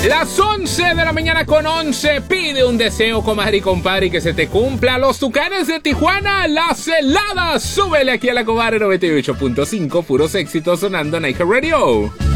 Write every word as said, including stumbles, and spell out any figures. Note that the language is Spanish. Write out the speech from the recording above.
Las once de la mañana con once. Pide un deseo, comadre y compadre, que se te cumpla. Los Tucanes de Tijuana, Las Heladas. Súbele aquí a la comadre noventa y ocho punto cinco. Puros éxitos sonando en Night Radio.